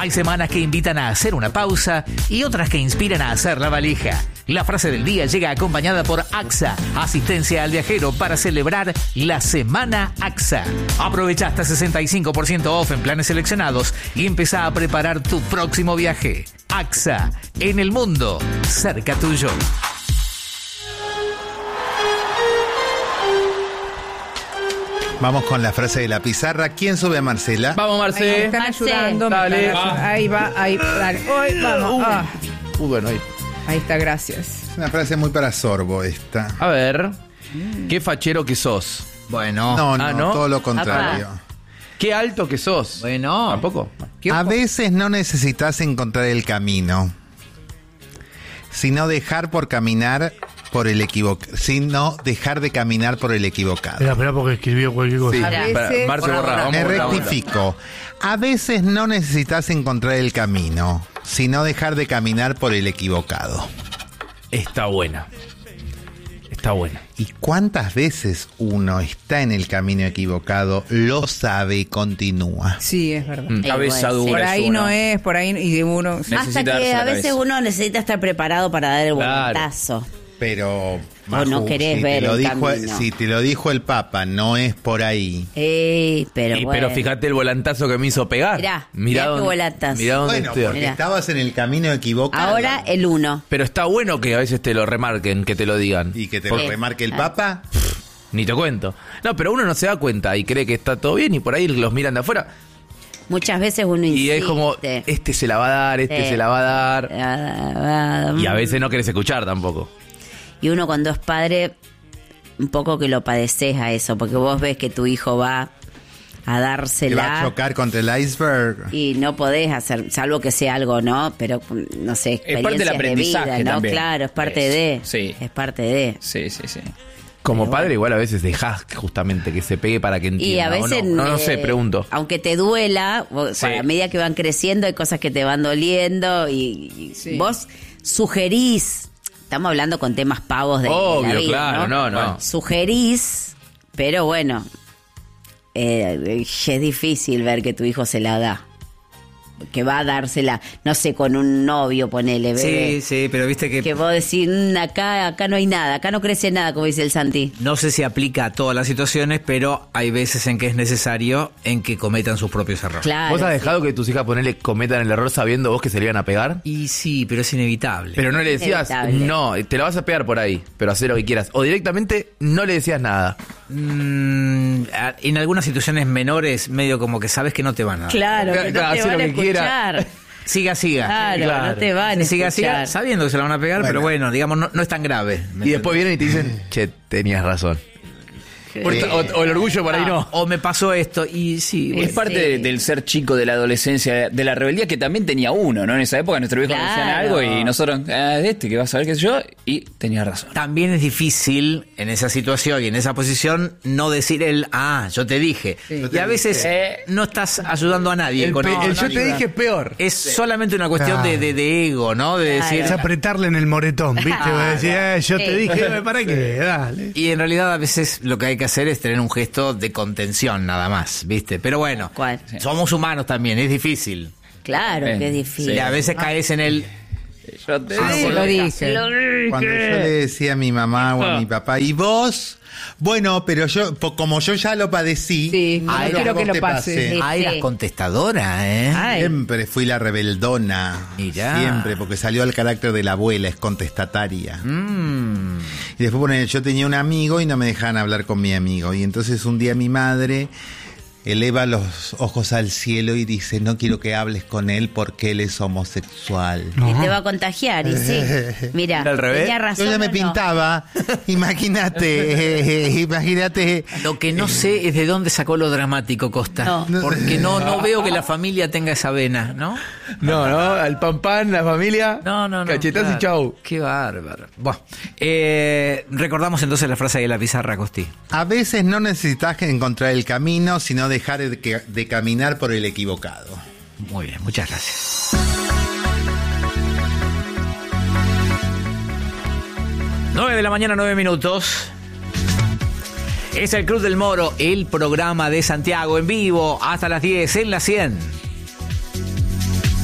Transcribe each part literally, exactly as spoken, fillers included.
Hay semanas que invitan a hacer una pausa y otras que inspiran a hacer la valija. La frase del día llega acompañada por A X A, asistencia al viajero para celebrar la Semana A X A. Aprovecha hasta sesenta y cinco por ciento off en planes seleccionados y empezá a preparar tu próximo viaje. A X A, en el mundo, cerca tuyo. Vamos con la frase de la pizarra. ¿Quién sube a Marcela? Vamos, Marce. Me están ayudando. me Dale. están ayudando. Ahí va, ahí. Dale. Hoy vamos. Ah. Uh, bueno, ahí. Ahí está, gracias. Es una frase muy para sorbo esta. A ver. Qué fachero que sos. Bueno. No, no, Ah, ¿no? todo lo contrario. Qué alto que sos. Bueno. ¿Tampoco? A veces no necesitas encontrar el camino, sino dejar por caminar por el equivocado, sino dejar de caminar por el equivocado. Espera, espera, porque escribió cualquier cosa. Sí. A Para- veces- Marce, Borra, borra. borra. Vamos Me a borrar, borra. rectifico. A veces no necesitas encontrar el camino, sino dejar de caminar por el equivocado. Está buena. Está buena. ¿Y cuántas veces uno está en el camino equivocado, lo sabe y continúa? Sí, es verdad. Mm. Cabeza bueno, dura. Por ahí es uno. no es, por ahí y de uno. Necesita Hasta darse que la a veces cabeza. uno necesita estar preparado para dar el Claro. volantazo. Pero O no querés si ver te lo el dijo, camino. si te lo dijo el Papa, no es por ahí. Ey, pero Y, bueno. pero fíjate el volantazo que me hizo pegar. Mirá, mirá qué dónde- volantazo. Mirá dónde Bueno, estoy. porque Mirá. estabas en el camino equivocado. Ahora el uno. Pero está bueno que a veces te lo remarquen, que te lo digan. Y que te Porque- lo remarque el Papa. Ni te cuento. No, pero uno no se da cuenta y cree que está todo bien y por ahí los miran de afuera. Muchas veces uno insiste. Y es como, este se la va a dar, este Sí. se la va a dar. Ah, Y a veces no querés escuchar tampoco. Y uno cuando es padre, un poco que lo padeces a eso, porque vos ves que tu hijo va a Te va a dársela chocar contra el iceberg. y no podés hacer, salvo que sea algo, ¿no? Pero, no sé, Es parte del experiencias de aprendizaje vida, ¿no? también. Claro, es parte Es, de. sí. Es parte de. Sí, sí, sí. Como Pero padre bueno. igual a veces dejás justamente que se pegue para que entienda. Y a ¿o veces, no? No, no sé, eh, pregunto. aunque te duela, vos- Sí. a medida que van creciendo hay cosas que te van doliendo y, y Sí. vos sugerís, estamos hablando con temas pavos de, de Obvio, la vida, claro, no, no. Bueno, sugerís, pero bueno, eh, es difícil ver que tu hijo se la da. Que va a dársela, no sé, con un novio, ponele, bebé. Sí, sí, pero viste que, Que vos decís, "Mm, acá, acá no hay nada, acá no crece nada", como dice el Santi. no sé si aplica a todas las situaciones, pero hay veces en que es necesario en que cometan sus propios errores. Claro. ¿Vos has sí. dejado que tus hijas ponele cometan el error sabiendo vos que se le iban a pegar? Y sí, pero es inevitable. Pero no le decías, Inevitable. no, te la vas a pegar por ahí, pero haz lo que quieras. O directamente no le decías nada. Mm, a- en algunas situaciones menores, medio como que sabes que no te van a dar. Claro, que no Claro, te hace van lo a que quiera. escuchar. Siga, siga. Claro, Claro. no te van a Siga, siga, escuchar. sabiendo que se la van a pegar, Bueno. pero bueno, digamos, no, no es tan grave. Y después vienen y te dicen, che, tenías razón. Por- Sí. o, o el orgullo por ahí no. O me pasó esto, y sí. Es Sí. parte de- del ser chico, de la adolescencia, de la rebeldía que también tenía uno, ¿no? En esa época nuestros viejos Claro. decían algo y nosotros, ah, este que vas a ver qué sé yo, y tenías razón. También es difícil en esa situación y en esa posición no decir el, ah, yo te dije. Y a veces Eh. no estás ayudando a nadie El, con pe- eso. el yo te dije es peor. Es solamente una cuestión Claro. de, de- de ego, ¿no? De Claro. decir... Es apretarle en el moretón, ¿viste? Claro. Vos decís, eh, yo te Sí. dije, ¿para qué? Dale. Y en realidad a veces lo que hay que hacer es tener un gesto de contención nada más, ¿viste? Pero bueno, ¿Cuál? somos humanos también, es difícil. Claro Bien. que es difícil. Y a veces caes en el... Yo te Sí, digo. lo dije. Cuando yo le decía a mi mamá o a mi papá, ¿y vos? Bueno, pero yo, po- como yo ya lo padecí, Sí, no quiero quiero vos que lo te pase. Sí. Ah, eras contestadora, ¿eh? Ay. Siempre fui la rebeldona. Mirá. Siempre, porque salió al carácter de la abuela, es contestataria. Mm. Y después ponen, yo tenía un amigo y no me dejaban hablar con mi amigo. Y entonces un día mi madre eleva los ojos al cielo y dice, no quiero que hables con él porque él es homosexual. Y te va a contagiar, y sí. Mira, ¿Era al revés? tenía razón. Yo ya me o no. pintaba, imagínate, eh, imagínate. Lo que no sé es de dónde sacó lo dramático, Costa. No. Porque no, no veo que la familia tenga esa vena, ¿no? No, no, al pan pan, la familia. No, no, no. Cachetazo claro. y chau. Qué bárbaro. Bueno, eh, recordamos entonces la frase de la pizarra, Costi. A veces no necesitas encontrar el camino, sino dejar de, que- de caminar por el equivocado. Muy bien, muchas gracias. nueve de la mañana, nueve minutos. Es el Club del Moro, el programa de Santiago en vivo hasta las diez en la cien.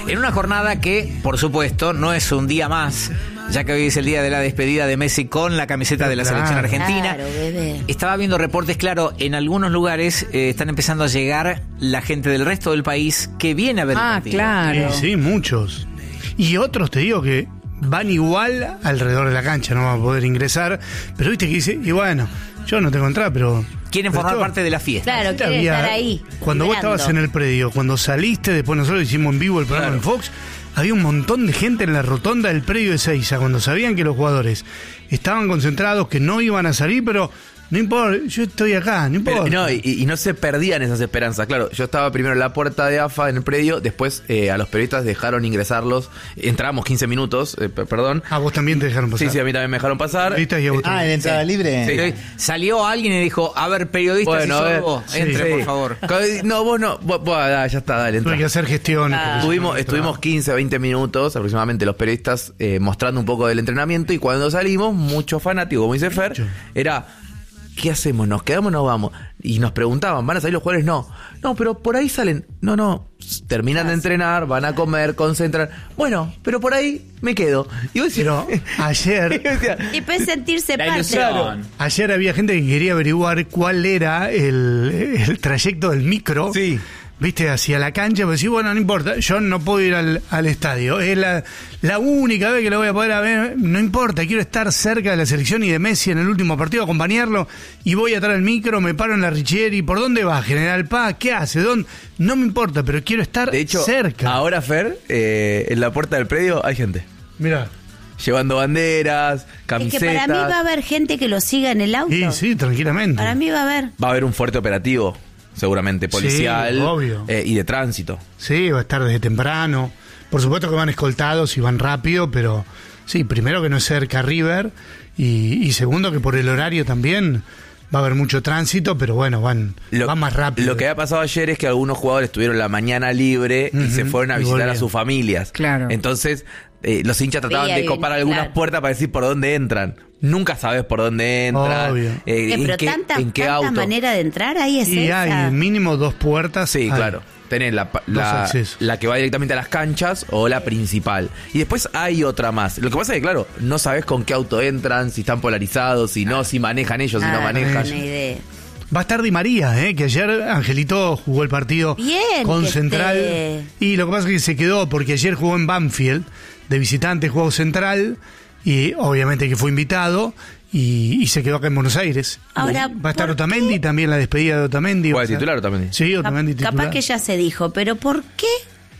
En una jornada que, por supuesto, no es un día más, ya que hoy es el día de la despedida de Messi con la camiseta de la Claro. selección argentina. Claro, bebé. Estaba viendo reportes, claro, en algunos lugares eh, están empezando a llegar la gente del resto del país que viene a ver el Ah, partido. claro. Sí, sí, muchos. Y otros, te digo, que van igual alrededor de la cancha, no van a poder ingresar. Pero viste que dice, y bueno, yo no tengo entrada, pero... Quieren pero formar esto- parte de la fiesta. Claro, quieren había- estar ahí. Cuando vos vibrando. estabas en el predio, cuando saliste, después nosotros hicimos en vivo el programa en Fox, había un montón de gente en la rotonda del predio de Seiza, cuando sabían que los jugadores estaban concentrados, que no iban a salir, pero no importa, yo estoy acá, no importa. Pero, no, y, y no se perdían esas esperanzas. Claro, yo estaba primero en la puerta de A F A en el predio, después eh, a los periodistas dejaron ingresarlos. Entramos quince minutos, eh, p- perdón. Ah, vos también te dejaron pasar. Sí, sí, a mí también me dejaron pasar. Periodistas y a vos Ah, también. ¿en entrada Sí. libre? Sí. Eh, Salió alguien y dijo, a ver, periodistas Bueno, y a ver, sorbo, sí, entre, sí. por favor. No, vos no. Vos, vos, ah, ya está, dale, entra. Tuve que hacer gestiones. porque Estuvimos, si no, estuvimos quince, veinte minutos aproximadamente los periodistas eh, mostrando un poco del entrenamiento, y cuando salimos, muchos fanáticos, como dice Fer, Mucho. era, ¿qué hacemos? ¿Nos quedamos o no vamos? Y nos preguntaban, ¿van a salir los jugadores? No. No, pero por ahí salen. No, no. Terminan de entrenar, van a comer, concentran. Bueno, pero por ahí me quedo. Y vos decís, Pero ayer, y decía, Y puedes sentirse La parte. ilusión. ayer había gente que quería averiguar cuál era el, el trayecto del micro. Sí. Viste, hacia la cancha, pues sí, bueno, no importa, yo no puedo ir al, al estadio, es la, la única vez que lo voy a poder ver, no importa, quiero estar cerca de la selección y de Messi en el último partido, acompañarlo, y voy atrás del micro, me paro en la Richieri, ¿por dónde va, General Paz? ¿Qué hace? ¿Dónde? No me importa, pero quiero estar de hecho, cerca. ahora, Fer, eh, en la puerta del predio hay gente. Mira, Llevando banderas, Es que camisetas. para mí va a haber gente que lo siga en el auto. sí, sí, tranquilamente. Para mí va a haber. Va a haber un fuerte operativo, seguramente policial, Sí, obvio. eh, y de tránsito. Sí, va a estar desde temprano. Por supuesto que van escoltados y van rápido, pero sí, primero que no es cerca River y, y segundo que por el horario también va a haber mucho tránsito, pero bueno, van, van más rápido. Lo que había pasado ayer es que algunos jugadores tuvieron la mañana libre y Ujú, se fueron a y visitar a volvieron. sus familias. Claro. Entonces, eh, los hinchas trataban Veía de bien, copar algunas claro. puertas para decir por dónde entran. Nunca sabes por dónde entran. Obvio. eh, Eh, en pero qué, tanta, en qué tanta auto. manera de entrar ahí es Y esa. hay mínimo dos puertas. Sí, hay. claro. Tenés la, pa- la, accesos. la que va directamente a las canchas o la principal. Y después hay otra más. Lo que pasa es que, claro, no sabes con qué auto entran, si están polarizados, si no, si manejan ellos, si Ah, no manejan. tengo una idea. Va a estar Di María, ¿eh? Que ayer Angelito jugó el partido Bien, con que Central. esté. Y lo que pasa es que se quedó porque ayer jugó en Banfield, de visitante jugó Central, y obviamente que fue invitado, y, y se quedó acá en Buenos Aires. Ahora, va a estar ¿por Otamendi, también la despedida de Otamendi. ¿Juega va a de ser- titular Otamendi? Sí, Cap- Otamendi titular. Capaz que ya se dijo, pero ¿por qué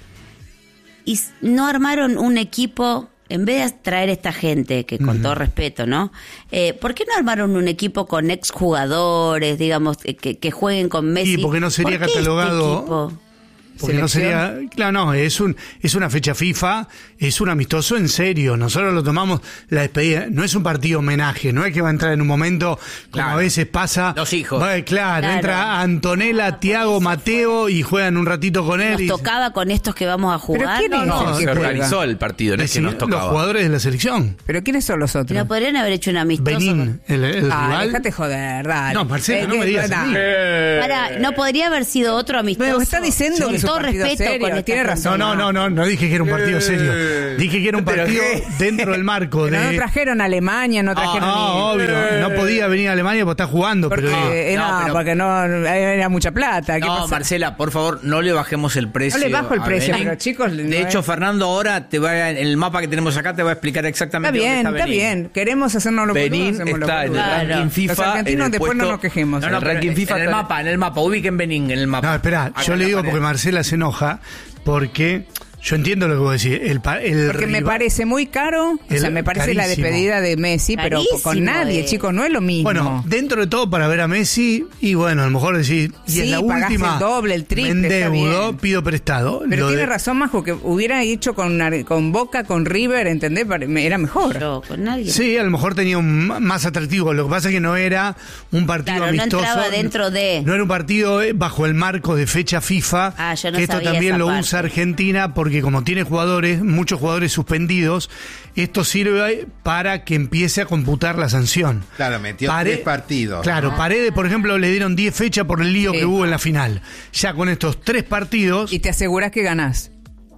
y s- no armaron un equipo, en vez de traer esta gente, que con todo respeto, ¿no? Eh, ¿Por qué no armaron un equipo con exjugadores, digamos, que, que- que jueguen con Messi? Y porque no sería ¿Por qué este catalogado- equipo? Porque no Selección. sería, claro, no, es un es una fecha FIFA, es un amistoso en serio. Nosotros lo tomamos la despedida, no es un partido homenaje, no es que va a entrar en un momento como Claro. a veces pasa. Los hijos. Va, claro, Claro. entra Antonella, Tiago, Mateo y juegan un ratito con él. Nos y- tocaba con estos que vamos a ¿Pero jugar. quién es no, el que Se juega? organizó el partido, no es que Sí, nos los tocaba. jugadores de la selección. ¿Pero quiénes son los otros? No podrían haber hecho un amistoso. Benín, el, el Ah, rival. déjate joder, dale. No, Marcelo, no me digas a mí. Para, no podría haber sido otro amistoso. Pero está diciendo Con que es un todo partido respeto serio, con esta tiene gente. razón. No, no, no, no, no dije que era un partido serio. Dije que era un ¿Pero partido qué? dentro del marco Pero de. no trajeron a Alemania, no Ah, trajeron no, ni... obvio. No podía venir a Alemania porque está jugando, Porque, pero. eh, No, no, pero- porque no era mucha plata. ¿Qué No, pasa? Marcela, por favor, no le bajemos el precio. No le bajo el a precio, Benín. pero, chicos, no De hecho, es- Fernando ahora te va a- en el mapa que tenemos acá te va a explicar Está exactamente bien, dónde está Benín. bien. Queremos hacernos los Benín boludos, hacemos los está en el boludos. Claro. ranking FIFA. Los argentinos en el después no puesto- nos quejemos. No, En no, el pero ranking en FIFA el está- mapa, en el mapa, ubiquen Benín en el mapa. No, espera, Acá yo en le la digo pared. porque Marcela se enoja, porque yo entiendo lo que vos decís. El, pa- el Porque me rival- parece muy caro, o El- sea, me parece la carísimo. despedida de Messi, pero Carísimo, con nadie, eh. chicos, no es lo mismo. Bueno, dentro de todo para ver a Messi, y bueno, a lo mejor decís, y Sí, es la pagás última. el doble, el triple, me está endeudo, bien. pido prestado. Pero Lo tiene de- razón, Majo, que hubiera hecho con, Ar- con Boca, con River, ¿entendés? Pare- me- Era mejor. Pero con nadie. Sí, a lo mejor tenía un m- más atractivo. Lo que pasa es que no era un partido Claro, no amistoso. entraba dentro de- No era un partido eh, bajo el marco de fecha FIFA. Ah, yo no que esto sabía también esa lo parte. usa Argentina porque como tiene jugadores, muchos jugadores suspendidos, esto sirve para que empiece a computar la sanción. Claro, metió Pare- tres partidos. Claro, Paredes, por ejemplo, le dieron diez fechas por el lío Sí. que hubo en la final. Ya con estos tres partidos. Y te aseguras que ganás.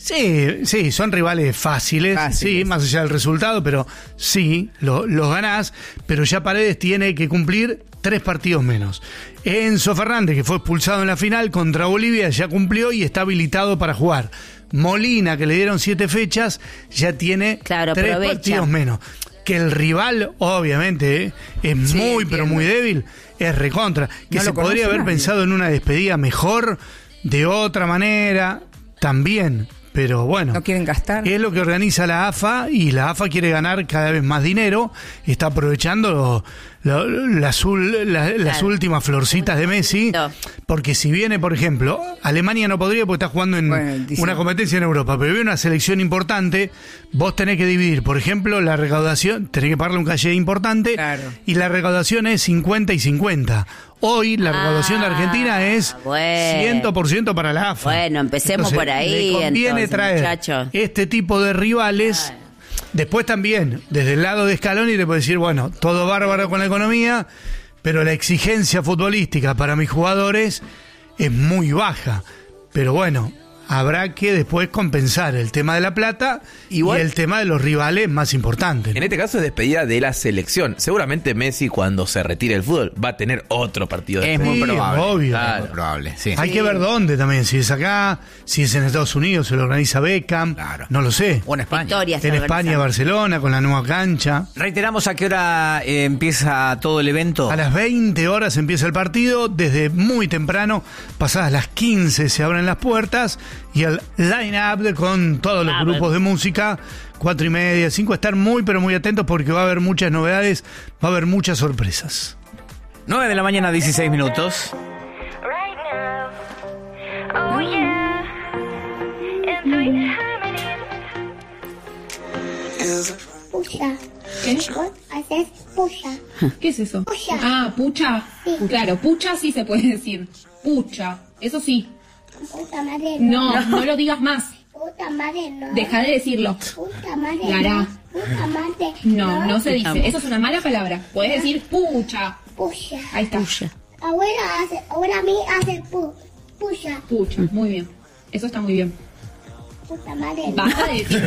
Sí, sí, son rivales fáciles, Fáciles. sí, más allá del resultado, pero sí, lo- los ganás, pero ya Paredes tiene que cumplir tres partidos menos. Enzo Fernández, que fue expulsado en la final contra Bolivia, ya cumplió y está habilitado para jugar. Molina, que le dieron siete fechas, ya tiene Claro, tres aprovecha. partidos menos. Que el rival, obviamente, eh, es Sí, muy, pero entiendo. muy débil, es recontra. Que No se lo conoce podría haber nadie. pensado en una despedida mejor, de otra manera, también. Pero bueno, No quieren gastar. es lo que organiza la A F A y la A F A quiere ganar cada vez más dinero, está aprovechando lo- lo- las, ul- la- las Claro. últimas florcitas de Messi, No. porque si viene, por ejemplo, Alemania no podría porque está jugando en Bueno, dice- una competencia en Europa, pero viene una selección importante, vos tenés que dividir, por ejemplo, la recaudación, tenés que pagarle un calle importante Claro. y la recaudación es cincuenta y cincuenta. Hoy la recaudación de Argentina es bueno. cien por ciento para la A F A. Bueno, empecemos por ahí, Le conviene entonces, traer muchachos. este tipo de rivales. Claro. Después también, desde el lado de Scaloni te puede decir, bueno, todo bárbaro con la economía, pero la exigencia futbolística para mis jugadores es muy baja. Pero bueno, habrá que después compensar el tema de la plata Igual- y el tema de los rivales más importantes. En este caso es despedida de la selección. Seguramente Messi, cuando se retire del fútbol, va a tener otro partido de Es muy Sí, probable. obvio. Claro. Es muy probable, sí. Hay que ver dónde también, si es acá, si es en Estados Unidos, se lo organiza Beckham, Claro. no lo sé. O en España. Victoria está En España, organizando. Barcelona, con la nueva cancha. Reiteramos a qué hora eh, empieza todo el evento. A las veinte horas empieza el partido, desde muy temprano, pasadas las quince se abren las puertas y el line-up de- con todos los Ah, grupos bueno. de música, cuatro y media, cinco, estar muy pero muy atentos porque va a haber muchas novedades, va a haber muchas sorpresas. nueve de la mañana, dieciséis minutos. right now. Oh yeah, in sweet harmony. Pucha. Vos haces pucha. ¿Qué es eso? Pucha. Ah, pucha. Sí. Claro, pucha sí se puede decir. Pucha. Eso sí. Puta madre no. No, no lo digas más. Puta madre no. Deja de decirlo. Puta madre Lara. no. Puta madre No, no se dice. Eso es una mala palabra. Puedes decir pucha. Pucha. Ahí está. Abuela hace, abuela a mí hace pu, pucha. Pucha. Muy bien. Eso está muy bien. Puta madre no. Baja de decirlo.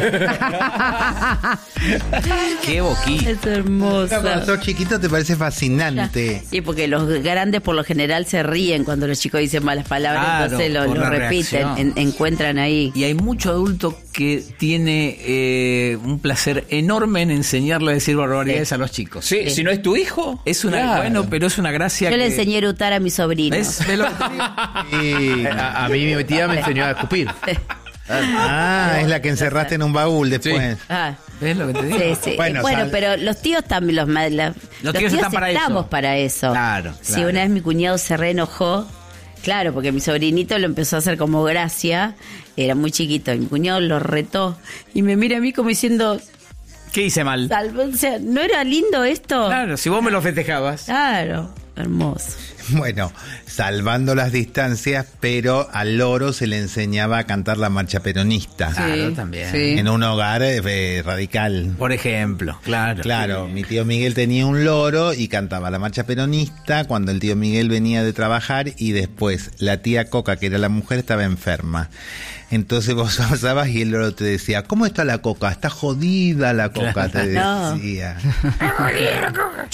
Qué boquilla. Es hermosa. Cuando sos chiquito te parece fascinante. Sí, porque los grandes por lo general se ríen cuando los chicos dicen malas palabras, Claro, entonces lo, por lo la repiten, reacción. en- encuentran ahí. Y hay mucho adulto que tiene eh, un placer enorme en enseñarle a decir barbaridades Sí. a los chicos. Sí, si no es tu hijo. Es una, Claro. bueno, pero es una gracia. Yo le que- enseñé a erutar a mi sobrino. ¿Ves? ¿Ves lo que te digo? Sí. A, a mí mi tía me enseñó a escupir. Ah, es la que encerraste en un baúl después. Ah, ¿Ves lo que te digo? sí, sí. Bueno, Bueno, sal- pero los tíos también, los, ma- la- los tíos están para estamos eso. para eso. Claro, Sí, claro. una vez mi cuñado se reenojó, claro, porque mi sobrinito lo empezó a hacer como gracia, era muy chiquito, y mi cuñado lo retó, y me mira a mí como diciendo, ¿Qué hice mal? "Salvo- o sea, ¿no era lindo esto? Claro, si vos me lo festejabas. Claro, hermoso. Bueno, salvando las distancias, pero al loro se le enseñaba a cantar la marcha peronista. Claro, también. Sí. En un hogar eh, radical. Por ejemplo, claro. Claro, mi tío Miguel tenía un loro y cantaba la marcha peronista cuando el tío Miguel venía de trabajar y después la tía Coca, que era la mujer, estaba enferma. Entonces vos pasabas y el loro te decía, ¿cómo está la Coca? Está jodida la Coca, te No. decía.